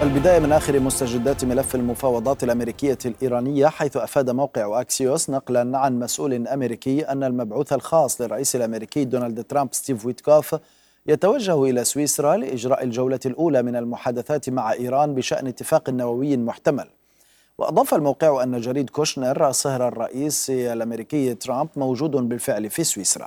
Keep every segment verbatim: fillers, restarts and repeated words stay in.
البداية من آخر مستجدات ملف المفاوضات الأمريكية الإيرانية، حيث أفاد موقع أكسيوس نقلا عن مسؤول أمريكي أن المبعوث الخاص للرئيس الأمريكي دونالد ترامب ستيف ويتكوف يتوجه إلى سويسرا لإجراء الجولة الأولى من المحادثات مع إيران بشأن اتفاق نووي محتمل. وأضاف الموقع أن جريد كوشنر صهر الرئيس الأمريكي ترامب موجود بالفعل في سويسرا.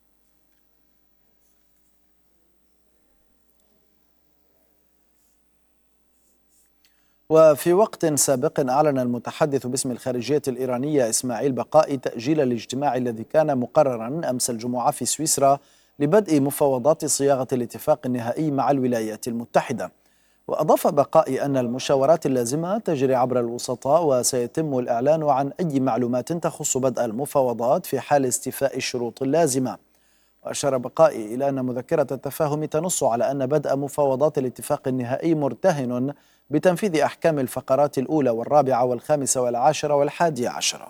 وفي وقت سابق أعلن المتحدث باسم الخارجية الإيرانية إسماعيل بقائي تأجيل الاجتماع الذي كان مقررا أمس الجمعة في سويسرا لبدء مفاوضات صياغة الاتفاق النهائي مع الولايات المتحدة. وأضاف بقائي أن المشاورات اللازمة تجري عبر الوسطاء، وسيتم الإعلان عن أي معلومات تخص بدء المفاوضات في حال استيفاء الشروط اللازمة. وأشار بقائي إلى أن مذكرة التفاهم تنص على أن بدء مفاوضات الاتفاق النهائي مرتهن بتنفيذ أحكام الفقرات الأولى والرابعة والخامسة والعاشرة والحادية عشرة.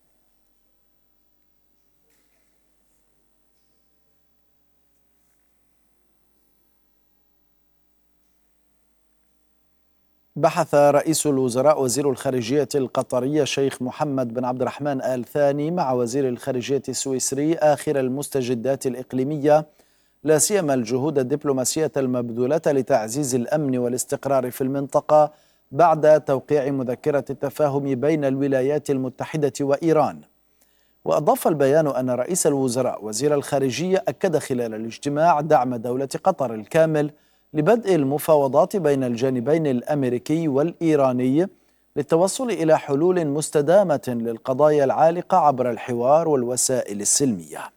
بحث رئيس الوزراء وزير الخارجية القطري الشيخ محمد بن عبد الرحمن آل ثاني مع وزير الخارجية السويسري آخر المستجدات الإقليمية، لا سيما الجهود الدبلوماسية المبذولة لتعزيز الأمن والاستقرار في المنطقة بعد توقيع مذكرة التفاهم بين الولايات المتحدة وإيران. وأضاف البيان أن رئيس الوزراء وزير الخارجية أكد خلال الاجتماع دعم دولة قطر الكامل لبدء المفاوضات بين الجانبين الأمريكي والإيراني للتوصل إلى حلول مستدامة للقضايا العالقة عبر الحوار والوسائل السلمية.